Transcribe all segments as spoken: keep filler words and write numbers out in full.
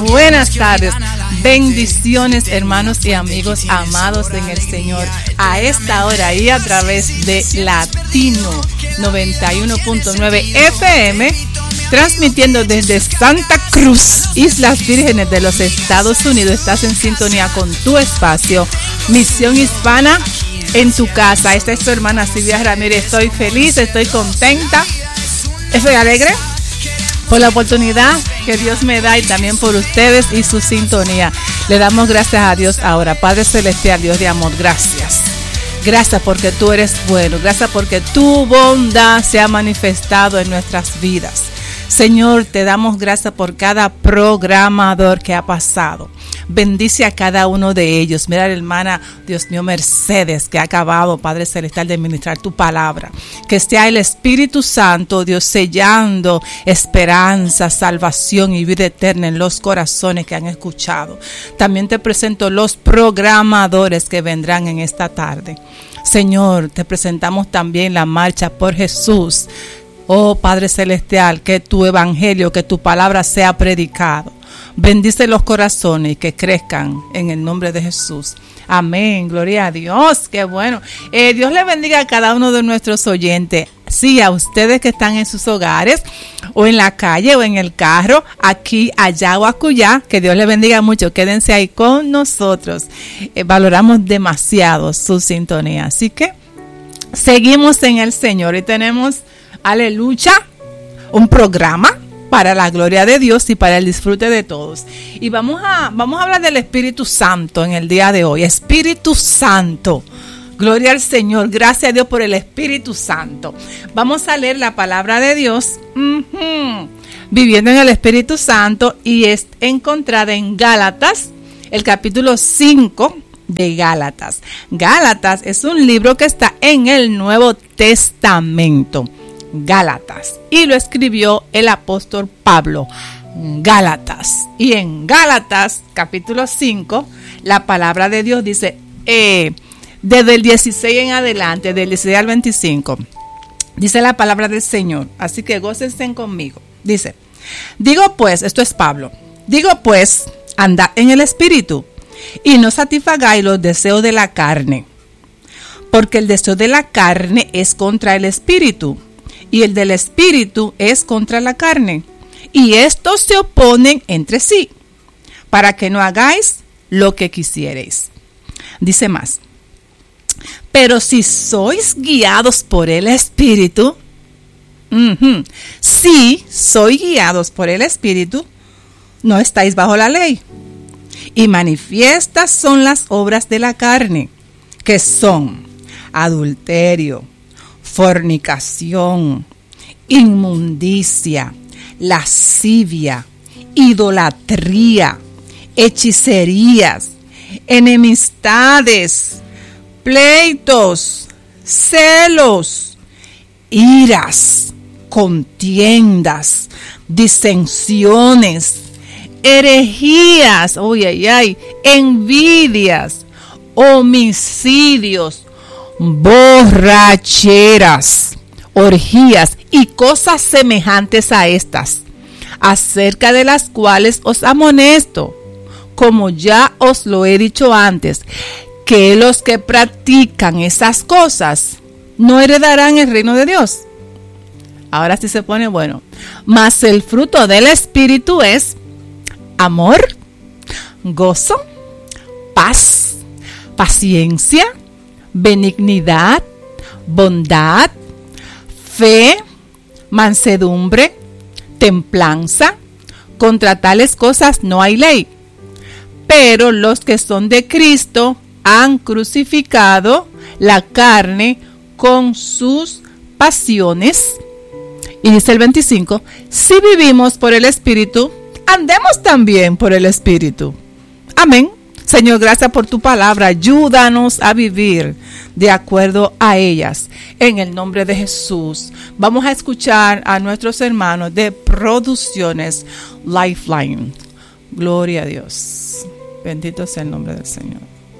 buenas tardes. Bendiciones, hermanos y amigos amados en el Señor. A esta hora y a través de Latino noventa y uno punto nueve F M, transmitiendo desde Santa Cruz, Islas Vírgenes de los Estados Unidos. Estás en sintonía con tu espacio, Misión Hispana en tu casa. Esta es tu hermana Silvia Ramírez. Estoy feliz, estoy contenta, estoy alegre por la oportunidad que Dios me da y también por ustedes y su sintonía. Le damos gracias a Dios ahora. Padre Celestial, Dios de amor, gracias. Gracias porque tú eres bueno. Gracias porque tu bondad se ha manifestado en nuestras vidas. Señor, te damos gracias por cada programador que ha pasado. Bendice a cada uno de ellos. Mira, la hermana, Dios mío, Mercedes, que ha acabado, Padre Celestial, de ministrar tu palabra. Que sea el Espíritu Santo, Dios, sellando esperanza, salvación y vida eterna en los corazones que han escuchado. También te presento los programadores que vendrán en esta tarde. Señor, te presentamos también la marcha por Jesús. Oh Padre Celestial, que tu evangelio, que tu palabra sea predicado. Bendice los corazones y que crezcan en el nombre de Jesús. Amén, gloria a Dios, qué bueno. Eh, Dios le bendiga a cada uno de nuestros oyentes. Sí, a ustedes que están en sus hogares o en la calle o en el carro, aquí, allá o acullá, que Dios les bendiga mucho. Quédense ahí con nosotros. Eh, valoramos demasiado su sintonía. Así que seguimos en el Señor y tenemos, aleluya, un programa para la gloria de Dios y para el disfrute de todos. Y vamos a, vamos a hablar del Espíritu Santo en el día de hoy. Espíritu Santo. Gloria al Señor. Gracias a Dios por el Espíritu Santo. Vamos a leer la palabra de Dios. Uh-huh. Viviendo en el Espíritu Santo, y es encontrada en Gálatas, el capítulo cinco de Gálatas. Gálatas es un libro que está en el Nuevo Testamento. Gálatas, y lo escribió el apóstol Pablo. Gálatas, y en Gálatas capítulo cinco la palabra de Dios dice, eh, desde el dieciséis en adelante, del dieciséis al veinticinco, dice la palabra del Señor, así que gócense conmigo. Dice, digo pues, esto es Pablo, digo pues, andad en el Espíritu y no satisfagáis los deseos de la carne, porque el deseo de la carne es contra el Espíritu, y el del Espíritu es contra la carne, y estos se oponen entre sí, para que no hagáis lo que quisierais. Dice más, pero si sois guiados por el Espíritu, uh-huh, si sois guiados por el Espíritu, no estáis bajo la ley. Y manifiestas son las obras de la carne, que son adulterio, fornicación, inmundicia, lascivia, idolatría, hechicerías, enemistades, pleitos, celos, iras, contiendas, disensiones, herejías, uy, ay, ay, envidias, homicidios, borracheras, orgías y cosas semejantes a estas, acerca de las cuales os amonesto, como ya os lo he dicho antes, que los que practican esas cosas no heredarán el reino de Dios. Ahora sí se pone bueno. Mas el fruto del Espíritu es amor, gozo, paz, paciencia, benignidad, bondad, fe, mansedumbre, templanza. Contra tales cosas no hay ley. Pero los que son de Cristo han crucificado la carne con sus pasiones. Y dice el veinticinco, si vivimos por el Espíritu, andemos también por el Espíritu. Amén. Señor, gracias por tu palabra. Ayúdanos a vivir de acuerdo a ellas. En el nombre de Jesús. Vamos a escuchar a nuestros hermanos de Producciones Lifeline. Gloria a Dios. Bendito sea el nombre del Señor.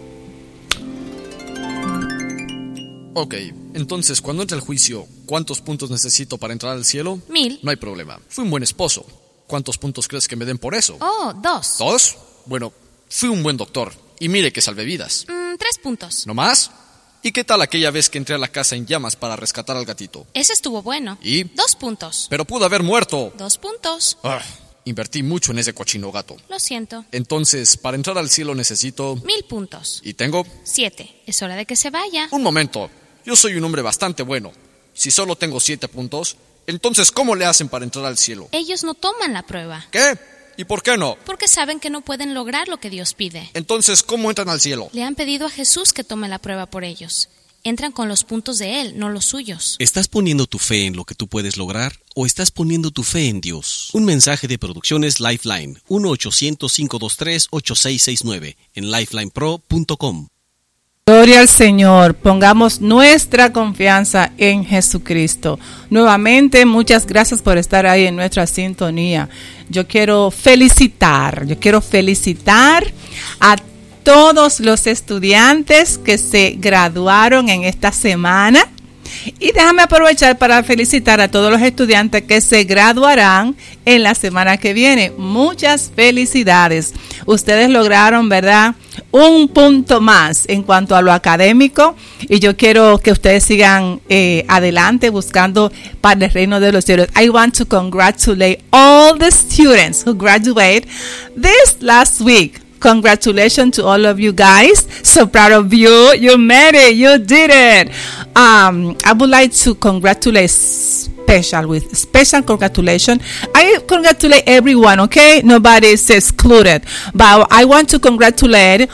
Ok, entonces cuando entre el juicio, ¿cuántos puntos necesito para entrar al cielo? Mil. No hay problema. Fui un buen esposo. ¿Cuántos puntos crees que me den por eso? Oh, dos. ¿Dos? Bueno, fui un buen doctor. Y mire que salvé vidas. Mm, tres puntos. ¿No más? ¿Y qué tal aquella vez que entré a la casa en llamas para rescatar al gatito? Ese estuvo bueno. ¿Y? Dos puntos. Pero pudo haber muerto. Dos puntos. Ah, invertí mucho en ese cochino gato. Lo siento. Entonces, para entrar al cielo necesito... Mil puntos. ¿Y tengo? Siete. Es hora de que se vaya. Un momento. Yo soy un hombre bastante bueno. Si solo tengo siete puntos... Entonces, ¿cómo le hacen para entrar al cielo? Ellos no toman la prueba. ¿Qué? ¿Y por qué no? Porque saben que no pueden lograr lo que Dios pide. Entonces, ¿cómo entran al cielo? Le han pedido a Jesús que tome la prueba por ellos. Entran con los puntos de Él, no los suyos. ¿Estás poniendo tu fe en lo que tú puedes lograr o estás poniendo tu fe en Dios? Un mensaje de Producciones Lifeline, uno ochocientos, cinco dos tres, ocho seis seis nueve, en lifeline pro punto com. Gloria al Señor, pongamos nuestra confianza en Jesucristo. Nuevamente, muchas gracias por estar ahí en nuestra sintonía. Yo quiero felicitar, yo quiero felicitar a todos los estudiantes que se graduaron en esta semana. Y déjame aprovechar para felicitar a todos los estudiantes que se graduarán en la semana que viene. Muchas felicidades. Ustedes lograron, ¿verdad?, un punto más en cuanto a lo académico. Y yo quiero que ustedes sigan eh, adelante buscando para el reino de los cielos. I want to congratulate all the students who graduated this last week. Congratulations to all of you guys. So proud of you. You made it. You did it. Um, I would like to congratulate special with special congratulations. I congratulate everyone, okay? Nobody is excluded. But I want to congratulate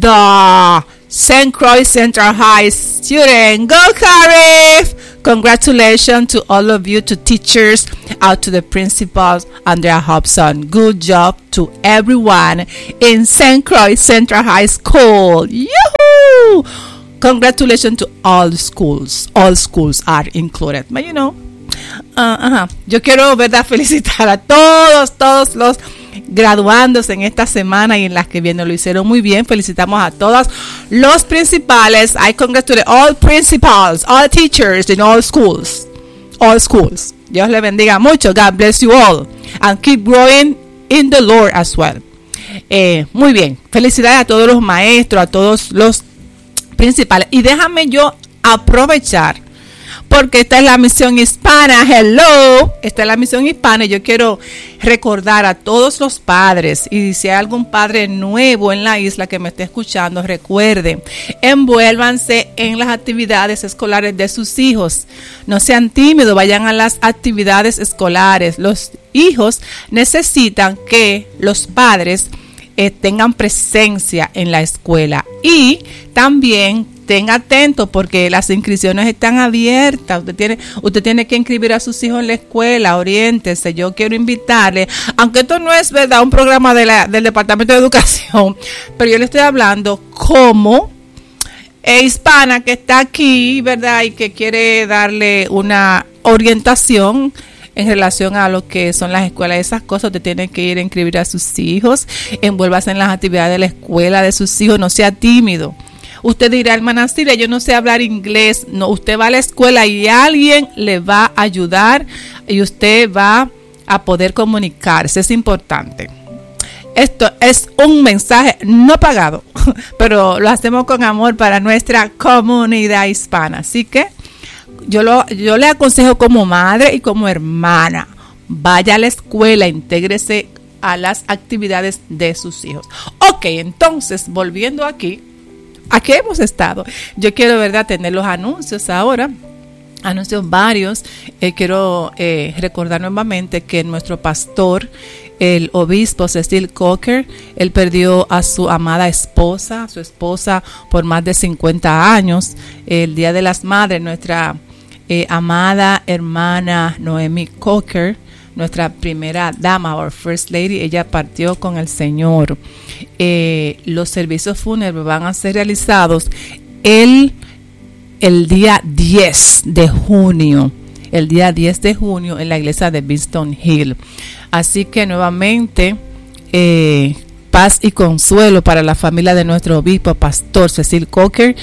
the Saint Croix Central High student. Go Carif! Congratulations to all of you, to teachers, out to the principals, Andrea Hobson. Good job to everyone in Saint Croix Central High School. Yoo-hoo! Congratulations to all schools. All schools are included. But you know, uh, uh-huh. Yo quiero, ¿verdad?, felicitar a todos, todos los graduandos en esta semana y en las que vienen. Lo hicieron muy bien. Felicitamos a todos los principales. I congratulate all principals, all teachers in all schools. All schools. Dios les bendiga mucho. God bless you all. And keep growing in the Lord as well. Eh, muy bien. Felicidades a todos los maestros, a todos los principales. Y déjame yo aprovechar, porque esta es la misión hispana. Hello, esta es la misión hispana y yo quiero recordar a todos los padres, y si hay algún padre nuevo en la isla que me esté escuchando, recuerden, envuélvanse en las actividades escolares de sus hijos. No sean tímidos, vayan a las actividades escolares. Los hijos necesitan que los padres eh, tengan presencia en la escuela, y también estén atentos porque las inscripciones están abiertas. Usted tiene, usted tiene que inscribir a sus hijos en la escuela. Oriéntese. Yo quiero invitarle, aunque esto no es, verdad, un programa de la, del Departamento de Educación, pero yo le estoy hablando como eh, hispana que está aquí, ¿verdad?, y que quiere darle una orientación en relación a lo que son las escuelas. Esas cosas usted tiene que ir a inscribir a sus hijos. Envuélvase en las actividades de la escuela de sus hijos. No sea tímido. Usted dirá, hermana Silvia, yo no sé hablar inglés. No, usted va a la escuela y alguien le va a ayudar y usted va a poder comunicarse. Es importante. Esto es un mensaje no pagado, pero lo hacemos con amor para nuestra comunidad hispana. Así que yo, lo, yo le aconsejo como madre y como hermana, vaya a la escuela, intégrese a las actividades de sus hijos. Ok, entonces, volviendo aquí, aquí hemos estado. Yo quiero, ¿verdad?, tener los anuncios ahora. Anuncios varios. Eh, quiero eh, recordar nuevamente que nuestro pastor, el obispo Cecil Coker, él perdió a su amada esposa, su esposa por más de cincuenta años. El Día de las Madres, nuestra eh, amada hermana Noemi Coker, nuestra primera dama, or first lady, ella partió con el Señor. Eh, los servicios fúnebres van a ser realizados el, el día diez de junio. El día diez de junio en la iglesia de Winston Hill. Así que nuevamente, eh, paz y consuelo para la familia de nuestro obispo, pastor Cecil Coker,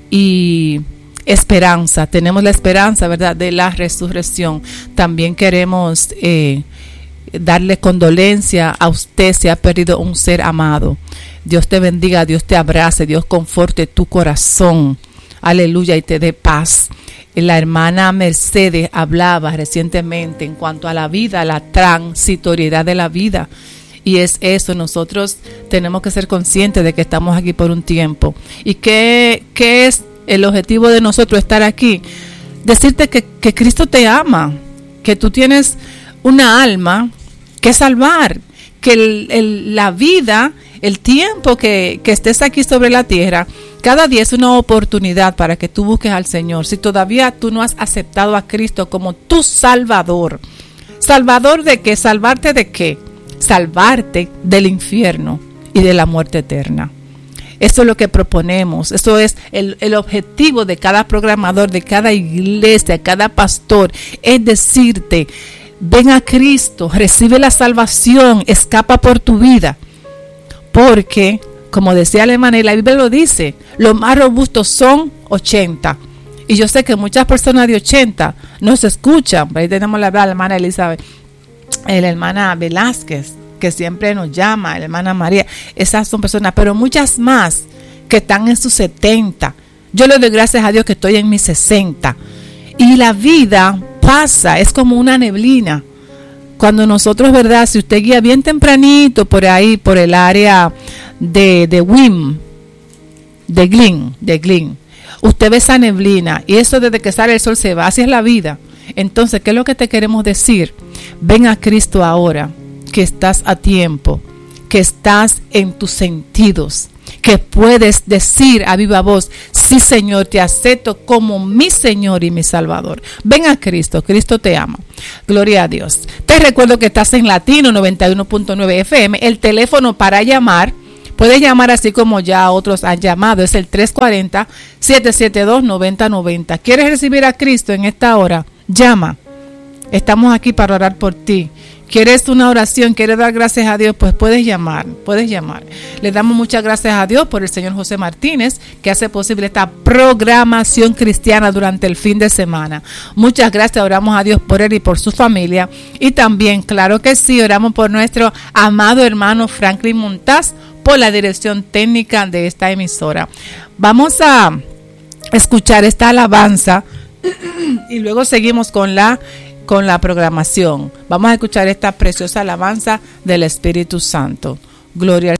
y esperanza. Tenemos la esperanza, ¿verdad?, de la resurrección. También queremos eh, darle condolencia a usted si ha perdido un ser amado. Dios te bendiga, Dios te abrace, Dios conforte tu corazón. Aleluya, y te dé paz. La hermana Mercedes hablaba recientemente en cuanto a la vida, la transitoriedad de la vida. Y es eso, nosotros tenemos que ser conscientes de que estamos aquí por un tiempo. ¿Y qué, qué es el objetivo de nosotros estar aquí? Decirte que, que Cristo te ama, que tú tienes una alma que salvar, que el, el, la vida, el tiempo que, que estés aquí sobre la tierra, cada día es una oportunidad para que tú busques al Señor. Si todavía tú no has aceptado a Cristo como tu Salvador. ¿Salvador de qué? ¿Salvarte de qué? Salvarte del infierno y de la muerte eterna. Eso es lo que proponemos. Eso es el, el objetivo de cada programador, de cada iglesia, cada pastor. Es decirte, ven a Cristo, recibe la salvación, escapa por tu vida. Porque, como decía la hermana, y la Biblia lo dice, los más robustos son ochenta. Y yo sé que muchas personas de ochenta no se escuchan. Ahí tenemos la, la hermana Elizabeth, la hermana Velázquez, que siempre nos llama, la hermana María. Esas son personas, pero muchas más que están en sus setenta. Yo le doy gracias a Dios que estoy en mis sesenta. Y la vida pasa, es como una neblina. Cuando nosotros, ¿verdad? Si usted guía bien tempranito por ahí, por el área de, de Wim, de Glyn, de Glyn, usted ve esa neblina y eso desde que sale el sol se va, así es la vida. Entonces, ¿qué es lo que te queremos decir? Ven a Cristo ahora, que estás a tiempo, que estás en tus sentidos, que puedes decir a viva voz, sí Señor, te acepto como mi Señor y mi Salvador. Ven a Cristo, Cristo te ama. Gloria a Dios. Te recuerdo que estás en Latino noventa y uno punto nueve F M, el teléfono para llamar. Puedes llamar así como ya otros han llamado, es el tres cuatro cero, siete siete dos, nueve cero nueve cero. ¿Quieres recibir a Cristo en esta hora? Llama. Estamos aquí para orar por ti. ¿Quieres una oración? ¿Quieres dar gracias a Dios? Pues puedes llamar, puedes llamar. Le damos muchas gracias a Dios por el señor José Martínez, que hace posible esta programación cristiana durante el fin de semana. Muchas gracias, oramos a Dios por él y por su familia. Y también, claro que sí, oramos por nuestro amado hermano Franklin Montaz, por la dirección técnica de esta emisora. Vamos a escuchar esta alabanza y luego seguimos con la con la programación. Vamos a escuchar esta preciosa alabanza del Espíritu Santo. Gloria al